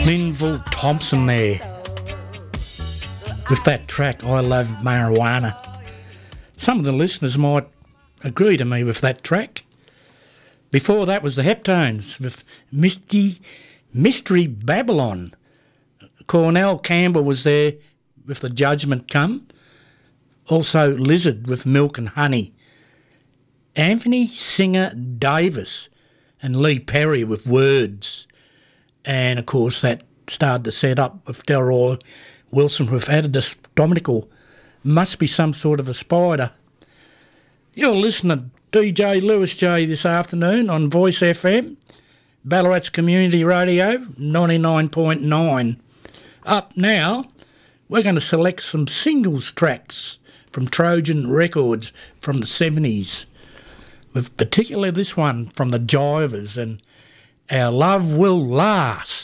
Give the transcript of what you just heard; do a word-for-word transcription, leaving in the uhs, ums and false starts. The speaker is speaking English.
Linval Thompson there with that track, I Love Marijuana. Some of the listeners might agree to me with that track. Before that was the Heptones with Misty, Mystery Babylon. Cornell Campbell was there with The Judgment Come. Also Lizard with Milk and Honey. Anthony Singer Davis and Lee Perry with Words. And, of course, that started to set up with Delroy Wilson with Adidas Dominical. Must be some sort of a spider. You're listening to D J Lewis J this afternoon on Voice F M, Ballarat's Community Radio, ninety-nine point nine. Up now, we're going to select some singles tracks from Trojan Records from the seventies, with particularly this one from the Jivers and Our Love Will Last.